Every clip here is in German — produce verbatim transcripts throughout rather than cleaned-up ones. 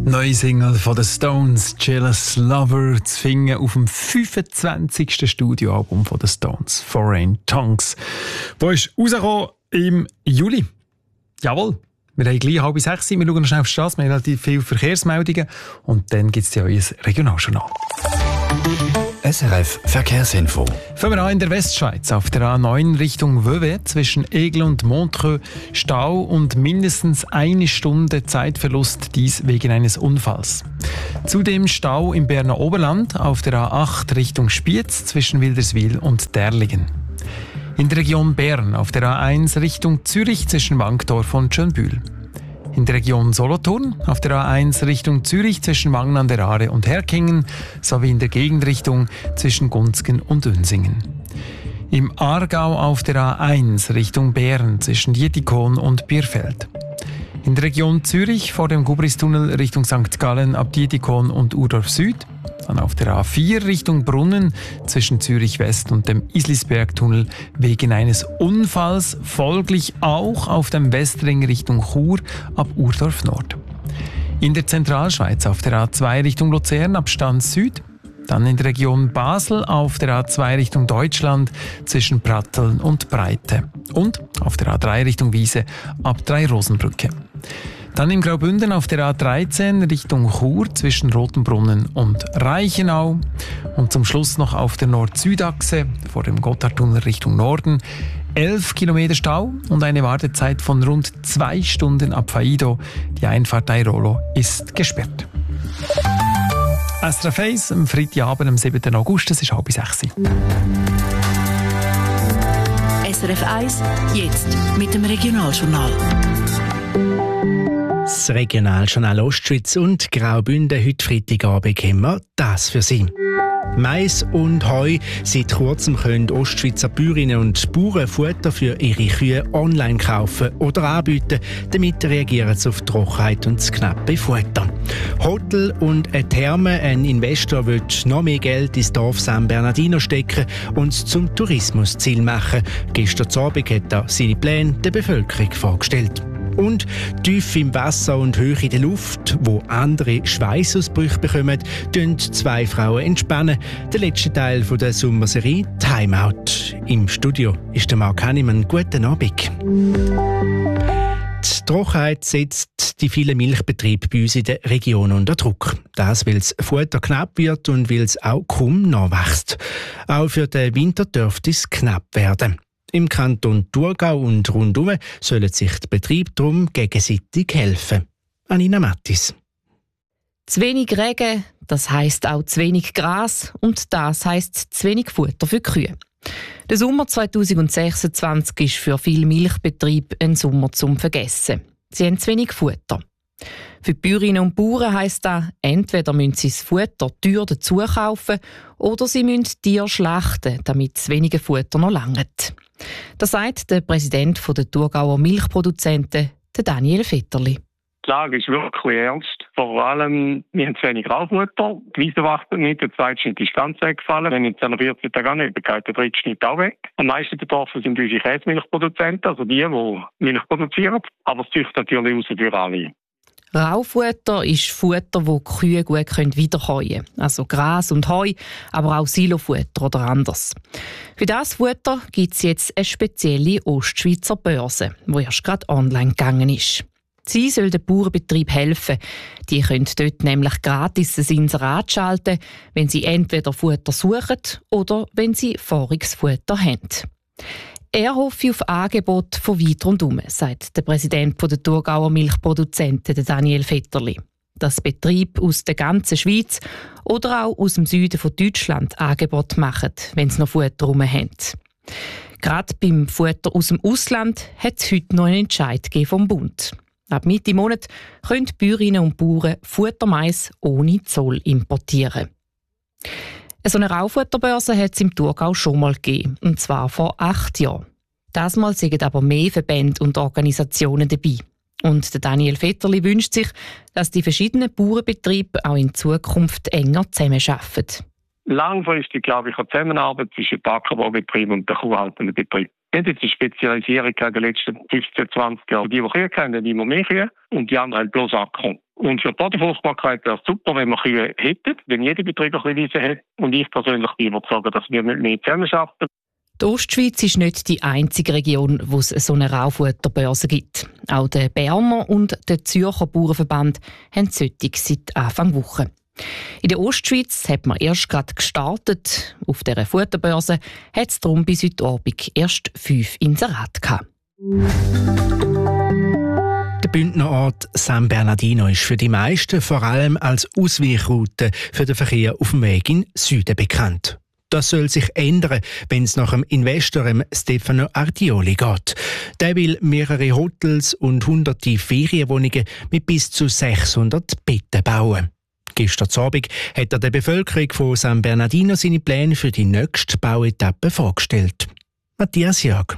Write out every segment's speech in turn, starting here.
Neue Single von den Stones, Jealous Lover, zu finden auf dem fünfundzwanzigsten Studioalbum von den Stones, Foreign Tongues. Wo ist rausgekommen im Juli? Jawohl, wir haben gleich halb sechs, wir schauen noch schnell auf die Straße, wir haben relativ viele Verkehrsmeldungen und dann gibt es ja euer Regionaljournal. S R F Verkehrsinfo. Fangen wir an in der Westschweiz. Auf der A neun Richtung Vevey zwischen Aigle und Montreux Stau und mindestens eine Stunde Zeitverlust, dies wegen eines Unfalls. Zudem Stau im Berner Oberland auf der A acht Richtung Spiez zwischen Wilderswil und Derlingen. In der Region Bern auf der A eins Richtung Zürich zwischen Wankdorf und Schönbühl. In der Region Solothurn auf der A eins Richtung Zürich zwischen Wangen an der Aare und Herkingen sowie in der Gegenrichtung zwischen Gunzgen und Unsingen. Im Aargau auf der A eins Richtung Bern zwischen Dietikon und Bierfeld. In der Region Zürich vor dem Gubristunnel Richtung Sankt Gallen ab Dietikon und Urdorf Süd. Dann auf der A vier Richtung Brunnen zwischen Zürich West und dem Islisbergtunnel wegen eines Unfalls, folglich auch auf dem Westring Richtung Chur ab Urdorf Nord. In der Zentralschweiz auf der A zwei Richtung Luzern ab Stans Süd. Dann in der Region Basel auf der A zwei Richtung Deutschland zwischen Pratteln und Breite. Und auf der A drei Richtung Wiese ab Drei-Rosenbrücke. Dann im Graubünden auf der A dreizehn Richtung Chur zwischen Rotenbrunnen und Reichenau. Und zum Schluss noch auf der Nord-Süd-Achse vor dem Gotthardtunnel Richtung Norden. elf Kilometer Stau und eine Wartezeit von rund zwei Stunden ab Faido. Die Einfahrt Airolo ist gesperrt. S R F eins am Freitagabend, am siebten August, es ist halb sechs. S R F eins, jetzt mit dem Regionaljournal. Das Regionaljournal Ostschweiz und Graubünden heute Freitagabend haben wir das für Sie. Mais und Heu. Seit kurzem können Ostschweizer Bäuerinnen und Bauern Futter für ihre Kühe online kaufen oder anbieten. Damit reagieren sie auf die Trockenheit und das knappe Futter. Hotel und eine Therme, ein Investor will noch mehr Geld ins Dorf San Bernardino stecken und es zum Tourismusziel machen. Gestern Abend hat er seine Pläne der Bevölkerung vorgestellt. Und tief im Wasser und hoch in der Luft, wo andere Schweißausbrüche bekommen, tun zwei Frauen entspannen. Der letzte Teil der Sommerserie Timeout. Im Studio ist der Marc Hannemann. Guten Abend. Die Trockenheit setzt die vielen Milchbetriebe bei uns in der Region unter Druck. Das, weil das Futter knapp wird und weil es auch kaum nachwächst. Auch für den Winter dürfte es knapp werden. Im Kanton Thurgau und rundum sollen sich die Betriebe darum gegenseitig helfen. Anina Mattis. Zu wenig Regen, das heisst auch zu wenig Gras und das heisst zu wenig Futter für die Kühe. Der Sommer zweitausendsechsundzwanzig ist für viele Milchbetriebe ein Sommer zum Vergessen. Sie haben zu wenig Futter. Für die Bäuerinnen und Bauern heisst das, entweder müssen sie das Futter teuer dazu kaufen oder sie müssen Tiere schlachten, damit das wenige Futter noch langt. Das sagt der Präsident der Thurgauer Milchproduzenten, der Daniel Vetterli. Die Lage ist wirklich ernst. Vor allem, wir haben zu wenig Graufutter. Die Wiese wächst nicht, der zweite Schnitt ist ganz weggefallen. Wenn jetzt der vierte Tag nicht geht, der dritte Schnitt auch weg. Am meisten betroffen sind unsere Käsemilchproduzenten, also die, die Milch produzieren. Aber es züchtet natürlich raus für alle. Raufutter ist Futter, das die Kühe gut wiederkäuen können. Also Gras und Heu, aber auch Silofutter oder anders. Für das Futter gibt es jetzt eine spezielle Ostschweizer Börse, die erst gerade online gegangen ist. Sie soll den Bauernbetrieb helfen. Die können dort nämlich gratis ein Inserat schalten, wenn sie entweder Futter suchen oder wenn sie voriges Futter haben. Er hoffe auf Angebote von weit rundherum, sagt der Präsident der Thurgauer Milchproduzenten, Daniel Vetterli. Dass Betriebe aus der ganzen Schweiz oder auch aus dem Süden von Deutschland Angebote machen, wenn sie noch Futter rum haben. Gerade beim Futter aus dem Ausland hat es heute noch einen Entscheid vom Bund. Ab Mitte Monat können die Bäuerinnen und Bauern Futtermais ohne Zoll importieren. So eine Raufutterbörse hat es im Thurgau schon mal gegeben, und zwar vor acht Jahren. Das Mal sind aber mehr Verbände und Organisationen dabei. Und der Daniel Vetterli wünscht sich, dass die verschiedenen Bauernbetriebe auch in Zukunft enger zusammenarbeiten. Langfristig, glaube ich, eine Zusammenarbeit zwischen dem Ackerbaubetrieb und dem kuhhaltenden Betrieb. Wir haben jetzt eine Spezialisierung in den letzten fünfzehn, zwanzig Jahren. Die, die Kühe haben, haben immer mehr Kühe und die anderen haben bloß Acker. Und für die Bodenfruchtbarkeit wäre es super, wenn wir Kühe hätten, wenn jeder Betrieb ein bisschen Wiese hat. Und ich persönlich bin überzeugt, dass wir mit mehr zusammenarbeiten. Die Ostschweiz ist nicht die einzige Region, wo es so eine Raufutterbörse gibt. Auch der Berner und der Zürcher Bauernverband haben solche seit Anfang Woche. In der Ostschweiz hat man erst gerade gestartet. Auf dieser Futterbörse hat es darum bis heute Abend erst fünf Inserate gehabt. Der Bündner Ort San Bernardino ist für die meisten vor allem als Ausweichroute für den Verkehr auf dem Weg in den Süden bekannt. Das soll sich ändern, wenn es nach dem Investor Stefano Artioli geht. Der will mehrere Hotels und hunderte Ferienwohnungen mit bis zu sechshundert Betten bauen. Gestern Abend hat er der Bevölkerung von San Bernardino seine Pläne für die nächste Bauetappe vorgestellt. Matthias Jörg.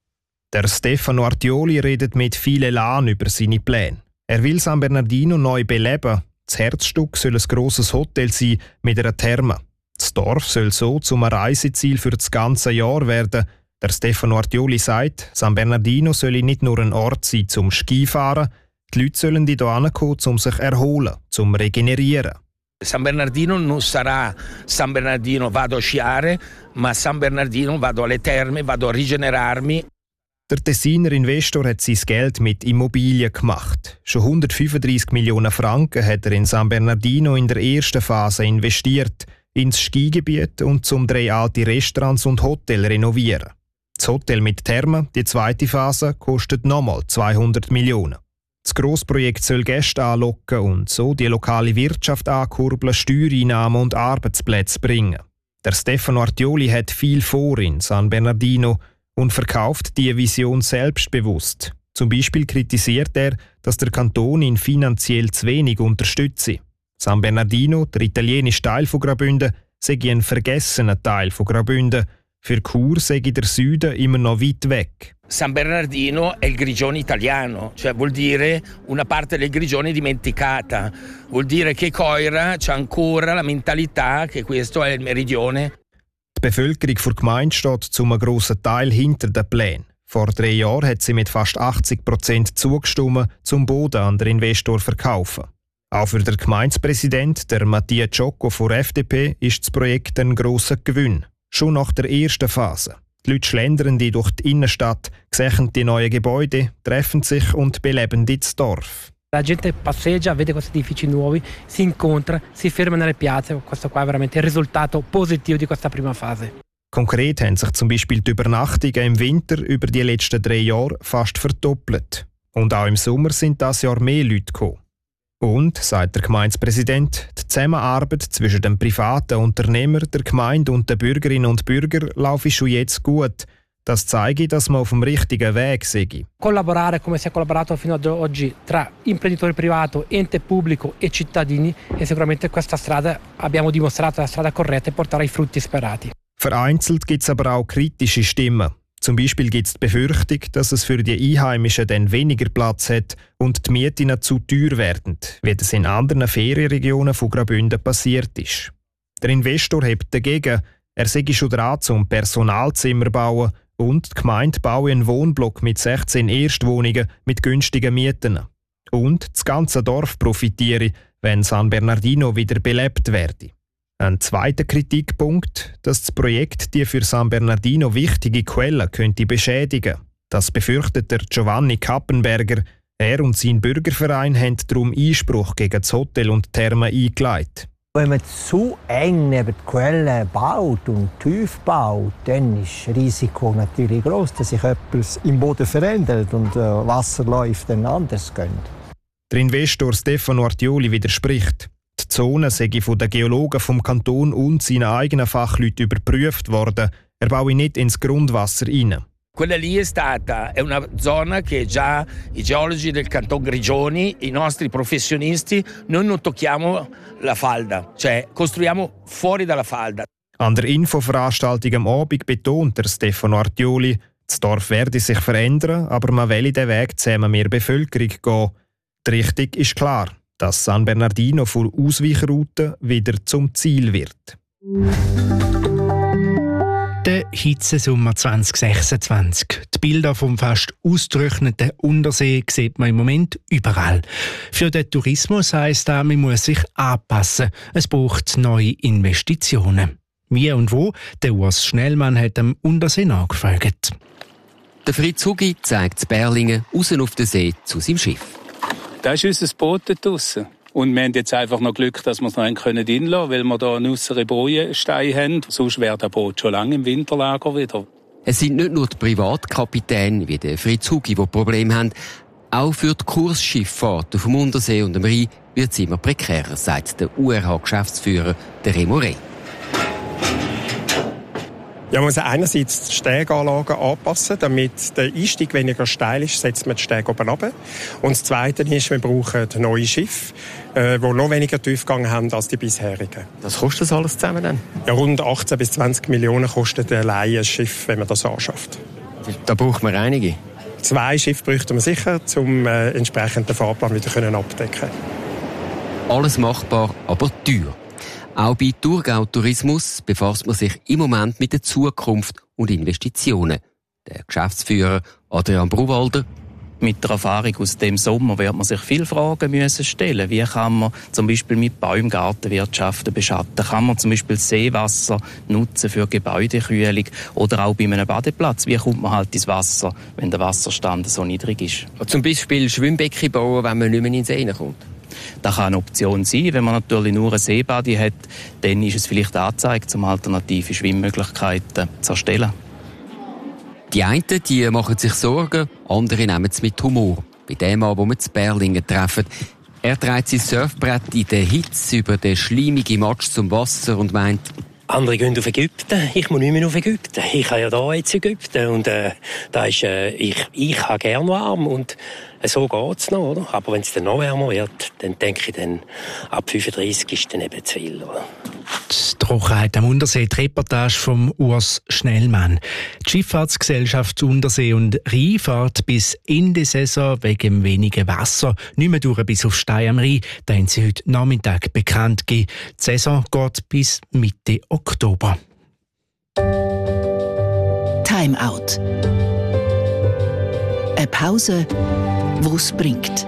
Der Stefano Artioli redet mit viel Elan über seine Pläne. Er will San Bernardino neu beleben. Das Herzstück soll ein grosses Hotel sein mit einer Therme. Das Dorf soll so zum Reiseziel für das ganze Jahr werden. Der Stefano Artioli sagt, San Bernardino soll nicht nur ein Ort sein zum Skifahren. Die Leute sollen hier hinkommen, um sich zu erholen, zum Regenerieren. San Bernardino non sarà San Bernardino vado a sciare, ma San Bernardino vado alle terme, vado a rigenerarmi. Der Tessiner Investor hat sein Geld mit Immobilien gemacht. Schon hundertfünfunddreissig Millionen Franken hat er in San Bernardino in der ersten Phase investiert, ins Skigebiet und zum drei alte Restaurants und Hotels renovieren. Das Hotel mit Therme, die zweite Phase, kostet nochmal zweihundert Millionen. Das Grossprojekt soll Gäste anlocken und so die lokale Wirtschaft ankurbeln, Steuereinnahmen und Arbeitsplätze bringen. Der Stefano Artioli hat viel vor in San Bernardino und verkauft diese Vision selbstbewusst. Zum Beispiel kritisiert er, dass der Kanton ihn finanziell zu wenig unterstütze. San Bernardino, der italienische Teil von Graubünden, sei ein vergessener Teil von Graubünden. Für Chur sei der Süden immer noch weit weg. San Bernardino è il Grigione italiano, cioè vuol dire una parte del Grigione dimenticata. Vuol dire che Coira c'ha ancora la mentalità che questo è il meridione. Die Bevölkerung der Gemeinde steht zu einem grossen Teil hinter den Plänen. Vor drei Jahren hat sie mit fast achtzig Prozent zugestimmt, zum Boden an den Investor zu verkaufen. Auch für den Gemeindepräsident, der Mattia Ciocco von der F D P, ist das Projekt ein grosser Gewinn. Schon nach der ersten Phase. Die Leute schlendern die durch die Innenstadt, sehen die neuen Gebäude, treffen sich und beleben das Dorf. La gente passeggia, vede questi edifici nuovi, si incontra, si ferma nelle piazze. Questo qua è veramente il risultato positivo di questa prima fase. Konkret haben sich zum Beispiel die Übernachtungen im Winter über die letzten drei Jahre fast verdoppelt. Und auch im Sommer sind das Jahr mehr Leute gekommen. Und, sagt der Gemeindepräsident, die Zusammenarbeit zwischen dem privaten Unternehmer, der Gemeinde und den Bürgerinnen und Bürgern laufe schon jetzt gut. Das zeige, dass man auf dem richtigen Weg sei. Collaborare come si è collaborato fino ad oggi tra imprenditore privato, ente pubblico e cittadini e sicuramente questa strada abbiamo dimostrato la strada corretta e porterà i frutti sperati. Vereinzelt gibt es aber auch kritische Stimmen. Zum Beispiel gibt es die Befürchtung, dass es für die Einheimischen dann weniger Platz hat und die Mieten zu teuer werden, wie das in anderen Ferienregionen von Graubünden passiert ist. Der Investor hebt dagegen, er sei schon dran, zum Personalzimmer zu bauen und die Gemeinde baue einen Wohnblock mit sechzehn Erstwohnungen mit günstigen Mieten. Und das ganze Dorf profitiere, wenn San Bernardino wieder belebt werde. Ein zweiter Kritikpunkt, dass das Projekt die für San Bernardino wichtige Quellen könnte beschädigen. Das befürchtet der Giovanni Kappenberger. Er und sein Bürgerverein haben darum Einspruch gegen das Hotel und die Therme eingeleitet. Wenn man zu eng neben die Quelle baut und tief baut, dann ist das Risiko natürlich groß, dass sich etwas im Boden verändert und äh, Wasserläufe dann anders gehen. Der Investor Stefano Artioli widerspricht. Die Zone sei von den Geologen vom Kanton und seinen eigenen Fachleuten überprüft worden. Er baue nicht ins Grundwasser rein. Quella lì è stata è una zona che già i geologi del Canton Grigioni, i nostri professionisti, noi non tocchiamo la falda, cioè costruiamo fuori dalla falda. An der Infoveranstaltung am Abend betont der Stefano Artioli, das Dorf werde sich verändern, aber man will den Weg zusammen mit der Bevölkerung gehen. Die Richtung ist klar, dass San Bernardino von Ausweichrouten wieder zum Ziel wird. Der Hitzesommer zwanzig sechsundzwanzig. Die Bilder vom fast ausgetrockneten Untersee sieht man im Moment überall. Für den Tourismus heisst das, man muss sich anpassen. Es braucht neue Investitionen. Wie und wo? Der Urs Schnellmann hat am Untersee nachgefragt. Der Fritz Hugi zeigt Berlingen raus auf den See zu seinem Schiff. Das ist unser Boot dort draussen. Und wir haben jetzt einfach noch Glück, dass wir es noch reinlassen können, weil wir hier einen äusseren Bojenstein haben. Sonst wäre das Boot schon lange im Winterlager wieder. Es sind nicht nur die Privatkapitäne wie der Fritz Hugi, die Probleme haben. Auch für die Kursschifffahrt auf dem Untersee und dem Rhein wird es immer prekärer, sagt der U R H-Geschäftsführer Remo Rey. Ja, man muss einerseits die Steganlagen anpassen, damit der Einstieg weniger steil ist, setzt man den Steg oben runter. Und das Zweite ist, wir brauchen neue Schiffe, äh, die noch weniger Tiefgang haben als die bisherigen. Was kostet das alles zusammen dann? Ja, rund achtzehn bis zwanzig Millionen kostet allein ein Schiff, wenn man das anschafft. Da braucht man einige? Zwei Schiffe bräuchten wir sicher, um äh, entsprechend den Fahrplan wieder abdecken können. Alles machbar, aber teuer. Auch bei Thurgau Tourismus befasst man sich im Moment mit der Zukunft und Investitionen. Der Geschäftsführer Adrian Bruwalder. Mit der Erfahrung aus dem Sommer wird man sich viele Fragen müssen stellen. Wie kann man zum Beispiel mit Baumgartenwirtschaften beschatten? Kann man zum Beispiel Seewasser nutzen für Gebäudekühlung oder auch bei einem Badeplatz? Wie kommt man halt ins Wasser, wenn der Wasserstand so niedrig ist? Zum Beispiel Schwimmbecken bauen, wenn man nicht mehr in den See kommt. Das kann eine Option sein. Wenn man natürlich nur eine Seebadi hat, dann ist es vielleicht angezeigt, um alternative Schwimmmöglichkeiten zu erstellen. Die einen die machen sich Sorgen, andere nehmen es mit Humor. Bei dem Mann, den wir in Berlingen treffen. Er trägt sein Surfbrett in der Hitze über den schleimigen Matsch zum Wasser und meint, andere gehen auf Ägypten, ich muss nicht mehr auf Ägypten. Ich habe ja da jetzt Ägypten und äh, da ist, äh, ich, ich habe gern warm und äh, so geht's noch, oder? Aber wenn es dann noch wärmer wird, dann denke ich, dann ab fünfunddreissig ist dann eben zu viel, oder? Die Trockenheit am Untersee, die Reportage vom Urs Schnellmann. Die Schifffahrtsgesellschaft Untersee und Rhein fährt bis Ende Saison wegen wenigen Wasser nicht mehr durch bis auf Stein am Rhein. Da haben sie heute Nachmittag bekannt gegeben. Die Saison geht bis Mitte Oktober. Time Out. Eine Pause, die es bringt.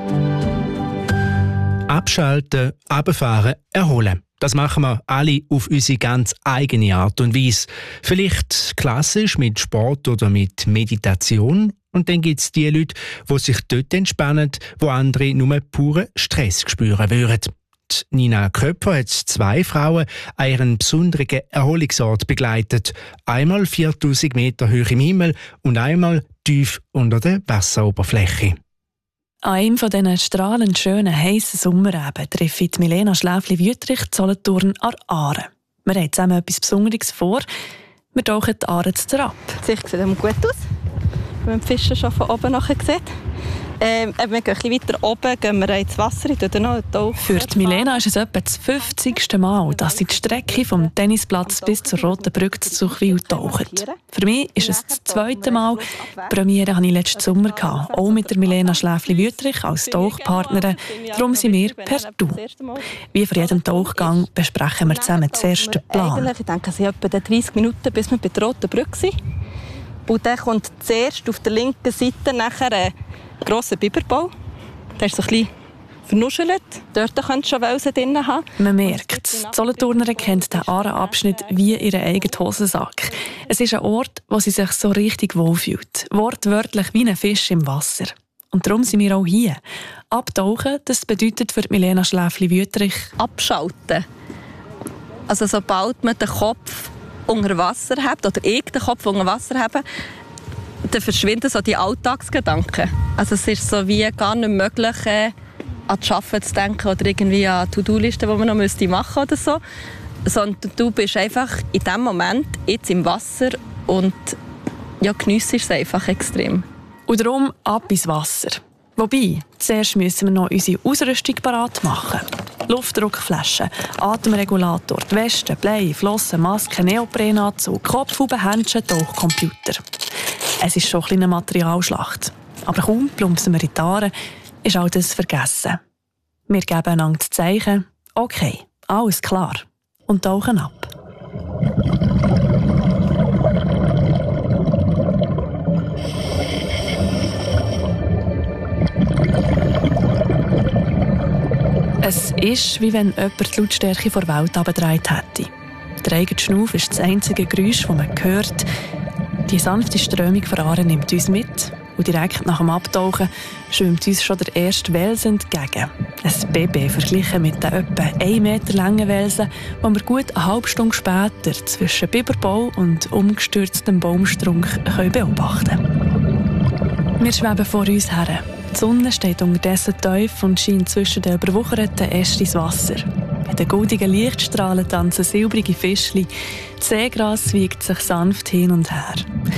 Abschalten, runterfahren, erholen. Das machen wir alle auf unsere ganz eigene Art und Weise. Vielleicht klassisch mit Sport oder mit Meditation. Und dann gibt es die Leute, die sich dort entspannen, wo andere nur puren Stress spüren würden. Die Nina Köpfer hat zwei Frauen an ihren besonderen Erholungsort begleitet. Einmal viertausend Meter hoch im Himmel und einmal tief unter der Wasseroberfläche. An einem von diesen strahlend schönen, heissen Sommerabend treffe ich Milena Schläfli-Wüttrich Solothurn an Aare. Wir haben zusammen etwas Besonderes vor. Wir tauchen die Aare ab. Die Sicht sieht gut aus, wenn man die Fische schon von oben nachher sieht. Ähm, wir gehen ein bisschen weiter oben, gehen wir ins Wasser, dann noch tauchen. Für die Milena ist es etwa das fünfzigste Mal, dass sie die Strecke vom Tennisplatz bis zur Roten Brücke zu Zuchwil tauchen. Für mich ist es das zweite Mal. Die Premiere hatte ich letzten Sommer, auch mit der Milena Schläfli-Wüttrich als Tauchpartnerin. Darum sind wir per Du. Wie vor jedem Tauchgang besprechen wir zusammen zuerst den Plan. Ich denke, es sind etwa dreißig Minuten, bis wir bei der Roten Brücke sind. Und dann kommt zuerst auf der linken Seite nachher ein grosser Biberbau. Der ist so ein bisschen vernuschelt. Dort könnt ihr schon Welsen drin haben. Man merkt, die Solothurnerin kennt den Aare-Abschnitt wie ihren eigenen Hosensack. Es ist ein Ort, wo sie sich so richtig wohlfühlt. Wortwörtlich wie ein Fisch im Wasser. Und darum sind wir auch hier. Abtauchen, das bedeutet für Milena Schläfli-Wüttrich abschalten. Also sobald man den Kopf unter Wasser hat, oder ich den Kopf unter Wasser habe, dann verschwinden so die Alltagsgedanken. Also es ist so wie gar nicht möglich, äh, an das Arbeiten zu denken oder irgendwie an To-Do-Listen, die man noch machen müsste oder so. Sondern du bist einfach in diesem Moment jetzt im Wasser und ja, geniessest es einfach extrem. Und darum ab ins Wasser. Wobei, zuerst müssen wir noch unsere Ausrüstung parat machen. Luftdruckflasche, Atemregulator, die Weste, Blei, Flossen, Maske, Neoprenanzug, Kopfhaube, Händchen, Tauchcomputer. Es ist schon eine Materialschlacht. Aber kaum plumpsen wir in die Aare, ist all das vergessen. Wir geben einander das Zeichen, okay, alles klar, und tauchen ab. Es ist, wie wenn jemand die Lautstärke vor der Welt abgedreht hätte. Der eigene Schnuff ist das einzige Geräusch, das man hört. Die sanfte Strömung von Aare nimmt uns mit und direkt nach dem Abtauchen schwimmt uns schon der erste Welsen entgegen. Ein Baby verglichen mit den etwa einen Meter langen Welsen, die wir gut eine halbe Stunde später zwischen Biberbau und umgestürztem Baumstrunk beobachten können. Wir schweben vor uns her. Die Sonne steht unterdessen tief und scheint zwischen den überwucherten Ästen ins Wasser. Bei den goldigen Lichtstrahlen tanzen silbrige Fischchen. Das Seegras wiegt sich sanft hin und her.